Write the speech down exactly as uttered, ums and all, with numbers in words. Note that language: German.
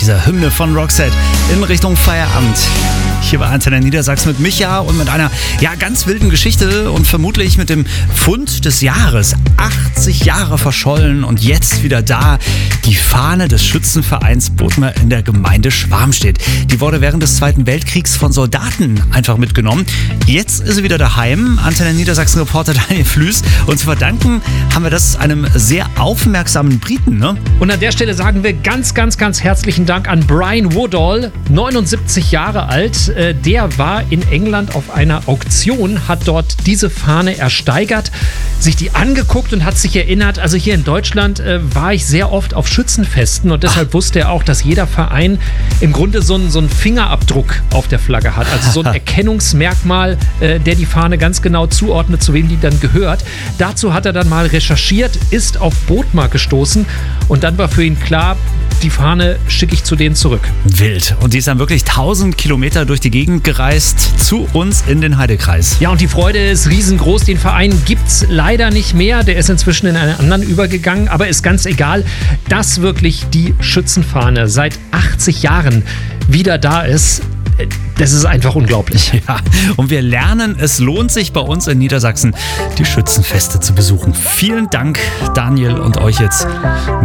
dieser Hymne von Roxette in Richtung Feierabend. Hier bei Antenne Niedersachsen mit Micha und mit einer ja ganz wilden Geschichte und vermutlich mit dem Fund des Jahres. achtzig Jahre verschollen und jetzt wieder da. Die Fahne des Schützenvereins Bodmer in der Gemeinde Schwarmstedt. Die wurde während des Zweiten Weltkriegs von Soldaten einfach mitgenommen. Jetzt ist sie wieder daheim. Antenne Niedersachsen-Reporter Daniel Flüß. Und zu verdanken haben wir das einem sehr aufmerksamen Briten, ne? Und an der Stelle sagen wir ganz, ganz, ganz herzlichen Dank an Brian Woodall, neunundsiebzig Jahre alt. Der war in England auf einer Auktion, hat dort diese Fahne ersteigert, sich die angeguckt und hat sich erinnert, also hier in Deutschland äh, war ich sehr oft auf Schützenfesten und deshalb Ach. wusste er auch, dass jeder Verein im Grunde so einen, so einen Fingerabdruck auf der Flagge hat, also so ein Erkennungsmerkmal, äh, der die Fahne ganz genau zuordnet, zu wem die dann gehört. Dazu hat er dann mal recherchiert, ist auf Bodmer gestoßen und dann war für ihn klar, die Fahne schicke ich zu denen zurück. Wild. Und die ist dann wirklich tausend Kilometer durch die Gegend gereist zu uns in den Heidekreis. Ja, und die Freude ist riesengroß. Den Verein gibt's leider nicht mehr. Der ist inzwischen in einen anderen übergegangen. Aber ist ganz egal, dass wirklich die Schützenfahne seit achtzig Jahren wieder da ist. Das ist einfach unglaublich. Ja, und wir lernen, es lohnt sich bei uns in Niedersachsen, die Schützenfeste zu besuchen. Vielen Dank, Daniel, und euch jetzt